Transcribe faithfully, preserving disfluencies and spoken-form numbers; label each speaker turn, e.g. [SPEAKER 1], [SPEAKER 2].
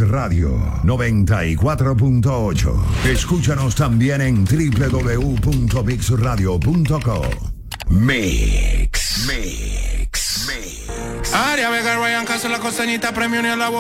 [SPEAKER 1] Radio noventa y cuatro punto ocho. Escúchanos también en doble u doble u doble u punto mix radio punto com. Mix, Mix, Mix.
[SPEAKER 2] Aria Vega, Ryan Castro, la costeñita, premio ni a la voz.